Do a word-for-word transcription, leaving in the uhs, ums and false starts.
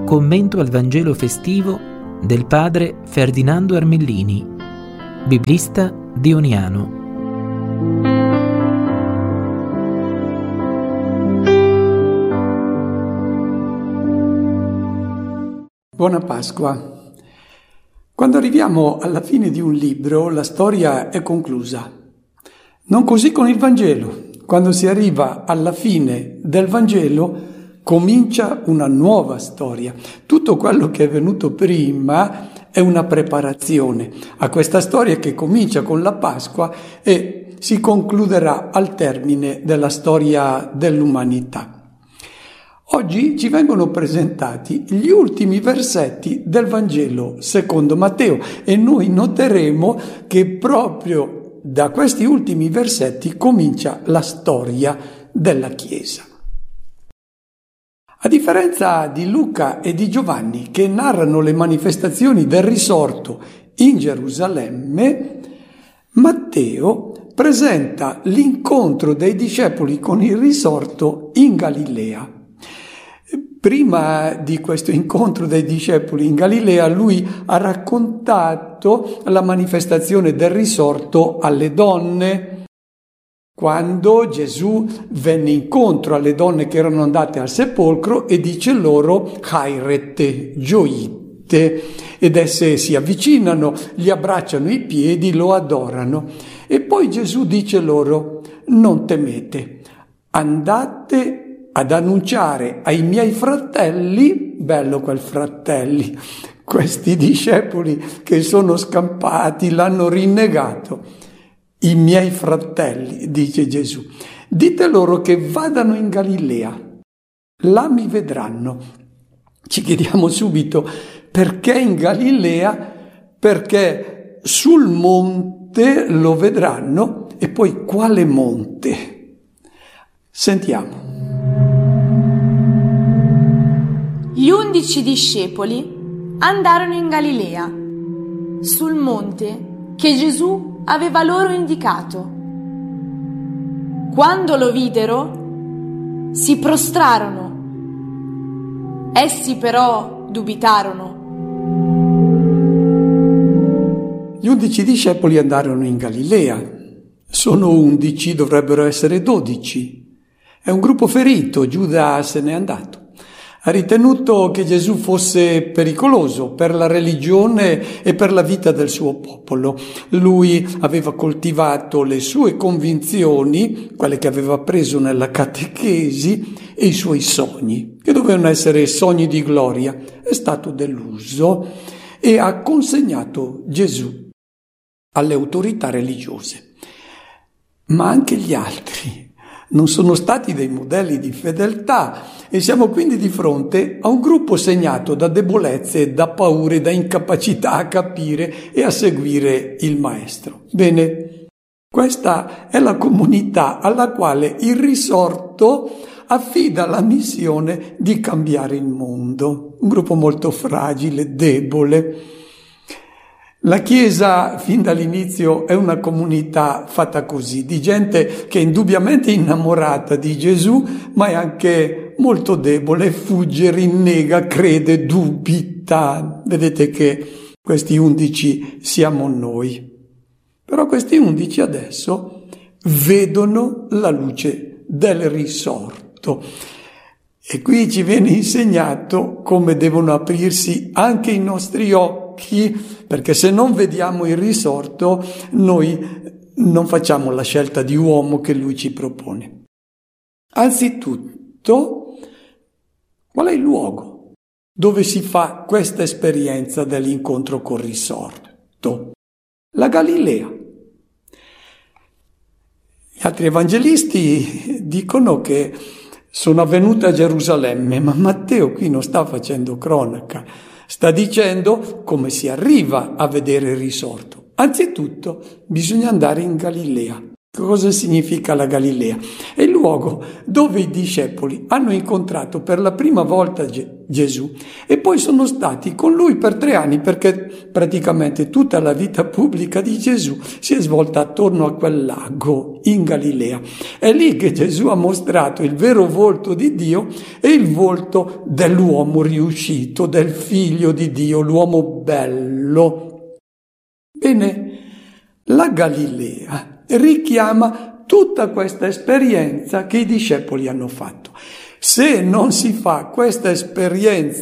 commento al Vangelo festivo del padre Ferdinando Armellini, biblista dioniano. Buona Pasqua. Quando arriviamo alla fine di un libro, la storia è conclusa. Non così con il Vangelo. Quando si arriva alla fine del Vangelo, comincia una nuova storia. Tutto quello che è venuto prima è una preparazione a questa storia che comincia con la Pasqua e si concluderà al termine della storia dell'umanità. Oggi ci vengono presentati gli ultimi versetti del Vangelo secondo Matteo e noi noteremo che proprio da questi ultimi versetti comincia la storia della Chiesa. A differenza di Luca e di Giovanni, che narrano le manifestazioni del risorto in Gerusalemme, Matteo presenta l'incontro dei discepoli con il risorto in Galilea. Prima di questo incontro dei discepoli in Galilea, lui ha raccontato la manifestazione del risorto alle donne. Quando Gesù venne incontro alle donne che erano andate al sepolcro e dice loro «Chairete, gioite», ed esse si avvicinano, gli abbracciano i piedi, lo adorano. E poi Gesù dice loro «Non temete, andate ad annunciare ai miei fratelli», bello quel fratelli, questi discepoli che sono scampati, l'hanno rinnegato, «i miei fratelli», dice Gesù, «dite loro che vadano in Galilea, là mi vedranno». Ci chiediamo subito perché in Galilea, perché sul monte lo vedranno e poi quale monte? Sentiamo. Gli undici discepoli andarono in Galilea, sul monte che Gesù aveva loro indicato. Quando lo videro, si prostrarono. Essi però dubitarono. Gli undici discepoli andarono in Galilea. Sono undici, dovrebbero essere dodici. È un gruppo ferito, Giuda se n'è andato. Ha ritenuto che Gesù fosse pericoloso per la religione e per la vita del suo popolo. Lui aveva coltivato le sue convinzioni, quelle che aveva preso nella catechesi, e i suoi sogni, che dovevano essere sogni di gloria. È stato deluso e ha consegnato Gesù alle autorità religiose. Ma anche gli altri non sono stati dei modelli di fedeltà e siamo quindi di fronte a un gruppo segnato da debolezze, da paure, da incapacità a capire e a seguire il Maestro. Bene, questa è la comunità alla quale il risorto affida la missione di cambiare il mondo. Un gruppo molto fragile, debole. La Chiesa, fin dall'inizio, è una comunità fatta così, di gente che è indubbiamente innamorata di Gesù, ma è anche molto debole, fugge, rinnega, crede, dubita. Vedete che questi undici siamo noi. Però questi undici adesso vedono la luce del risorto. E qui ci viene insegnato come devono aprirsi anche i nostri occhi, perché se non vediamo il risorto, noi non facciamo la scelta di uomo che lui ci propone. Anzitutto, qual è il luogo dove si fa questa esperienza dell'incontro col risorto? La Galilea. Gli altri evangelisti dicono che sono avvenute a Gerusalemme, ma Matteo qui non sta facendo cronaca, sta dicendo come si arriva a vedere il risorto. Anzitutto bisogna andare in Galilea. Cosa significa la Galilea? È il luogo dove i discepoli hanno incontrato per la prima volta Ge- Gesù e poi sono stati con lui per tre anni, perché praticamente tutta la vita pubblica di Gesù si è svolta attorno a quel lago in Galilea. È lì che Gesù ha mostrato il vero volto di Dio e il volto dell'uomo riuscito, del figlio di Dio, l'uomo bello. Bene, la Galilea richiama tutta questa esperienza che i discepoli hanno fatto. Se non si fa questa esperienza